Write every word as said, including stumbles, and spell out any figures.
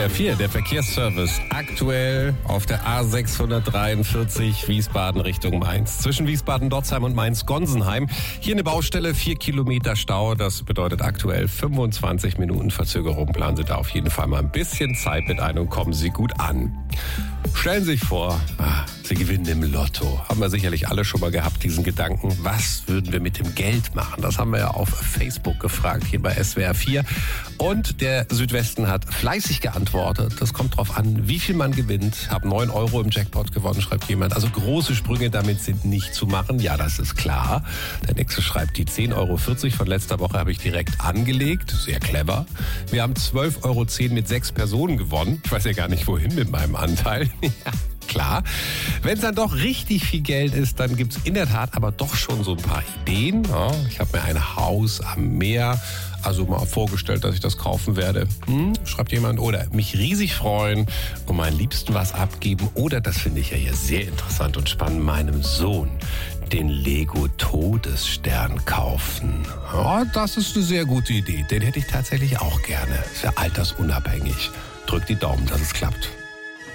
vier, der Verkehrsservice, aktuell auf der A sechshundertdreiundvierzig Wiesbaden Richtung Mainz. Zwischen Wiesbaden-Dotzheim und Mainz-Gonsenheim. Hier eine Baustelle, vier Kilometer Stau. Das bedeutet aktuell fünfundzwanzig Minuten Verzögerung. Planen Sie da auf jeden Fall mal ein bisschen Zeit mit ein und kommen Sie gut an. Stellen Sie sich vor, ah, Sie gewinnen im Lotto. Haben wir sicherlich alle schon mal gehabt, diesen Gedanken. Was würden wir mit dem Geld machen? Das haben wir ja auf Facebook gefragt, hier bei S W R vier. Und der Südwesten hat fleißig geantwortet. Das kommt drauf an, wie viel man gewinnt. Hab neun Euro im Jackpot gewonnen, schreibt jemand. Also große Sprünge damit sind nicht zu machen. Ja, das ist klar. Der nächste schreibt, die zehn Euro vierzig von letzter Woche habe ich direkt angelegt. Sehr clever. Wir haben zwölf Euro zehn mit sechs Personen gewonnen. Ich weiß ja gar nicht, wohin mit meinem Anteil. Ja, klar. Wenn es dann doch richtig viel Geld ist, dann gibt es in der Tat aber doch schon so ein paar Ideen. Ja, ich habe mir ein Haus am Meer also mal vorgestellt, dass ich das kaufen werde. Hm, schreibt jemand. Oder mich riesig freuen und meinen Liebsten was abgeben. Oder, das finde ich ja hier sehr interessant und spannend, meinem Sohn den Lego-Todesstern kaufen. Ja, das ist eine sehr gute Idee. Den hätte ich tatsächlich auch gerne. Ist ja altersunabhängig. Drückt die Daumen, dass es klappt.